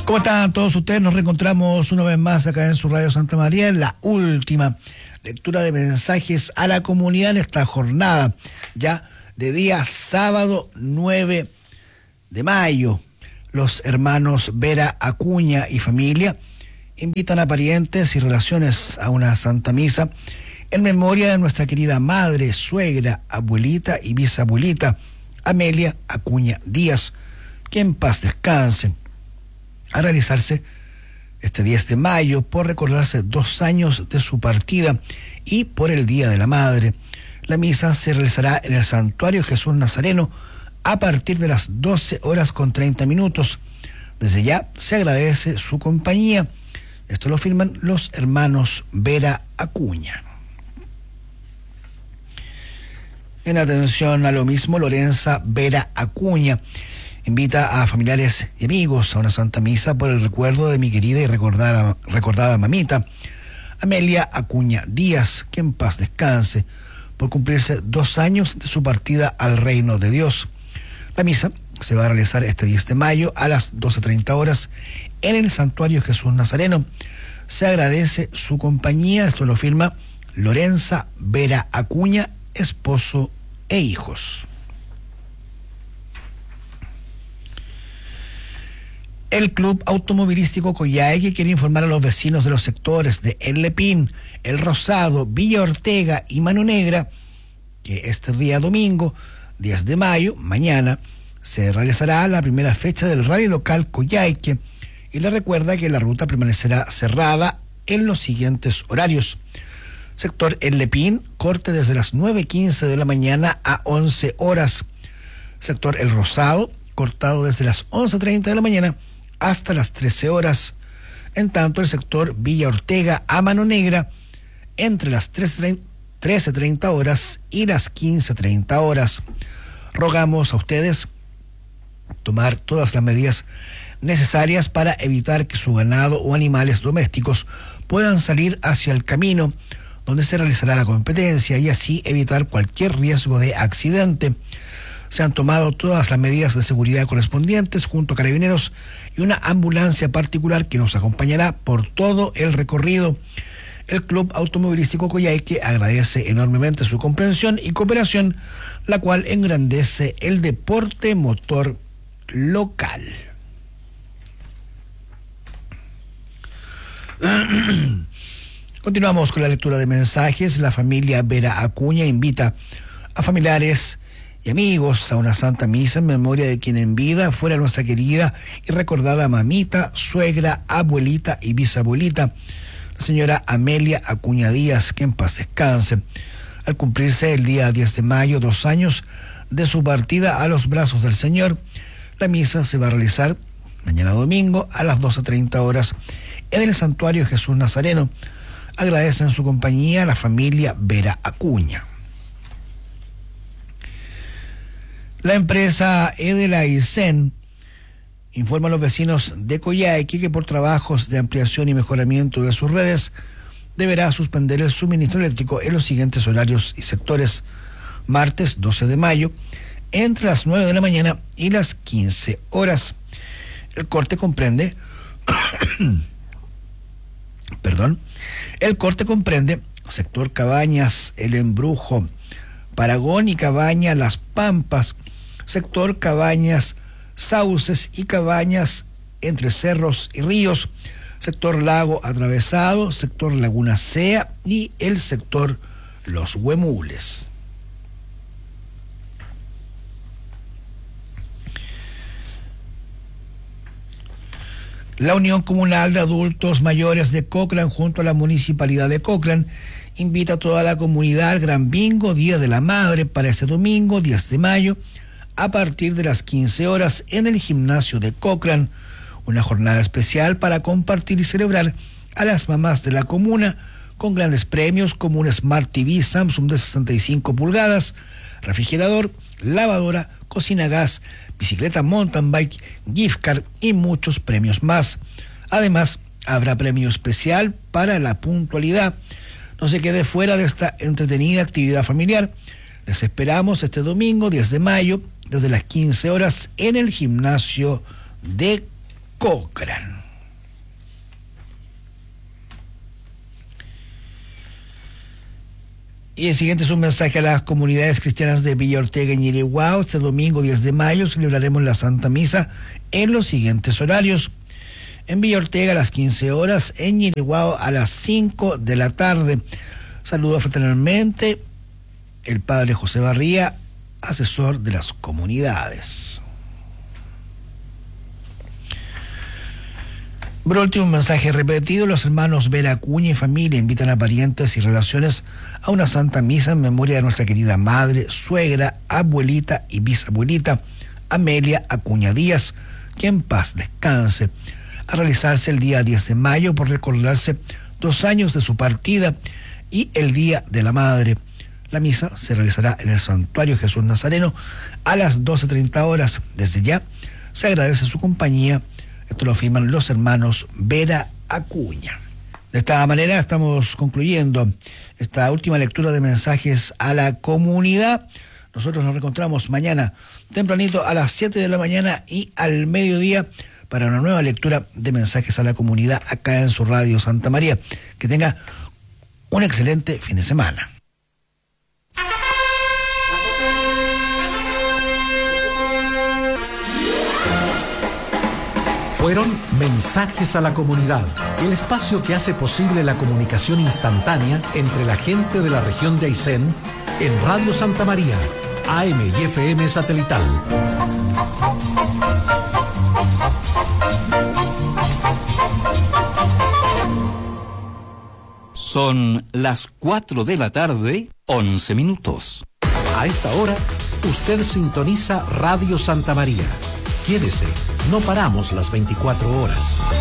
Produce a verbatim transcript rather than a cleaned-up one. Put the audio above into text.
¿Cómo están todos ustedes? Nos reencontramos una vez más acá en su Radio Santa María en la última lectura de mensajes a la comunidad en esta jornada, ya de día sábado nueve de mayo. Los hermanos Vera Acuña y familia invitan a parientes y relaciones a una Santa Misa en memoria de nuestra querida madre, suegra, abuelita y bisabuelita Amelia Acuña Díaz, que en paz descanse, a realizarse este diez de mayo por recordarse dos años de su partida y por el Día de la Madre. La misa se realizará en el Santuario Jesús Nazareno a partir de las doce horas con treinta minutos. Desde ya se agradece su compañía. Esto lo firman los hermanos Vera Acuña. En atención a lo mismo, Lorenza Vera Acuña invita a familiares y amigos a una Santa Misa por el recuerdo de mi querida y recordada, recordada mamita, Amelia Acuña Díaz, que en paz descanse, por cumplirse dos años de su partida al reino de Dios. La misa se va a realizar este diez de mayo a las doce treinta horas en el Santuario Jesús Nazareno. Se agradece su compañía, esto lo firma Lorenza Vera Acuña, esposo e hijos. El Club Automovilístico Coyhaique quiere informar a los vecinos de los sectores de El Lepín, El Rosado, Villa Ortega y Mano Negra que este día domingo, diez de mayo, mañana, se realizará la primera fecha del rally local Coyhaique y le recuerda que la ruta permanecerá cerrada en los siguientes horarios. Sector El Lepín, corte desde las nueve quince de la mañana a once horas. Sector El Rosado, cortado desde las once treinta de la mañana hasta las trece horas. En tanto, el sector Villa Ortega a Mano Negra, entre las trece treinta horas y las quince treinta horas. Rogamos a ustedes tomar todas las medidas necesarias para evitar que su ganado o animales domésticos puedan salir hacia el camino donde se realizará la competencia y así evitar cualquier riesgo de accidente. Se han tomado todas las medidas de seguridad correspondientes junto a carabineros y una ambulancia particular que nos acompañará por todo el recorrido. El Club Automovilístico Coyhaique agradece enormemente su comprensión y cooperación, la cual engrandece el deporte motor local. Continuamos con la lectura de mensajes. La familia Vera Acuña invita a familiares y amigos a una Santa Misa en memoria de quien en vida fuera nuestra querida y recordada mamita, suegra, abuelita y bisabuelita, la señora Amelia Acuña Díaz, que en paz descanse. Al cumplirse el día diez de mayo, dos años de su partida a los brazos del Señor, la misa se va a realizar mañana domingo a las doce treinta horas en el Santuario Jesús Nazareno. Agradecen su compañía a la familia Vera Acuña. La empresa Edelaicen informa a los vecinos de Coyhaique que por trabajos de ampliación y mejoramiento de sus redes deberá suspender el suministro eléctrico en los siguientes horarios y sectores. Martes doce de mayo, entre las nueve de la mañana y las quince horas. El corte comprende perdón, el corte comprende sector Cabañas, El Embrujo, Paragón y Cabaña Las Pampas, sector Cabañas, Sauces y Cabañas entre Cerros y Ríos, sector Lago Atravesado, sector Laguna Sea y el sector Los Huemules. La Unión Comunal de Adultos Mayores de Cochrane, junto a la Municipalidad de Cochrane, invita a toda la comunidad al Gran Bingo Día de la Madre para este domingo, diez de mayo, a partir de las quince horas en el gimnasio de Cochrane. Una jornada especial para compartir y celebrar a las mamás de la comuna con grandes premios como un Smart T V Samsung de sesenta y cinco pulgadas, refrigerador, lavadora, cocina gas, bicicleta mountain bike, gift card y muchos premios más. Además, habrá premio especial para la puntualidad. No se quede fuera de esta entretenida actividad familiar. Les esperamos este domingo, diez de mayo, desde las quince horas en el gimnasio de Cochrane. Y el siguiente es un mensaje a las comunidades cristianas de Villa Ortega y Ñilihuao. Este domingo diez de mayo celebraremos la Santa Misa en los siguientes horarios. En Villa Ortega a las quince horas, en Ñilihuao a las cinco de la tarde. Saludo fraternalmente el padre José Barría, asesor de las comunidades. Por último, un mensaje repetido. Los hermanos Vera Acuña y familia invitan a parientes y relaciones a una santa misa en memoria de nuestra querida madre, suegra, abuelita y bisabuelita Amelia Acuña Díaz, que en paz descanse, a realizarse el día diez de mayo por recordarse dos años de su partida y el Día de la Madre. La misa se realizará en el Santuario Jesús Nazareno a las doce treinta horas. Desde ya se agradece su compañía. Esto lo afirman los hermanos Vera Acuña. De esta manera estamos concluyendo esta última lectura de mensajes a la comunidad. Nosotros nos reencontramos mañana tempranito a las siete de la mañana y al mediodía para una nueva lectura de mensajes a la comunidad acá en su radio Santa María. Que tenga un excelente fin de semana. Fueron Mensajes a la Comunidad, el espacio que hace posible la comunicación instantánea entre la gente de la región de Aysén en Radio Santa María, A M y F M satelital. Son las cuatro de la tarde, once minutos. A esta hora, usted sintoniza Radio Santa María. Quédese, no paramos las veinticuatro horas.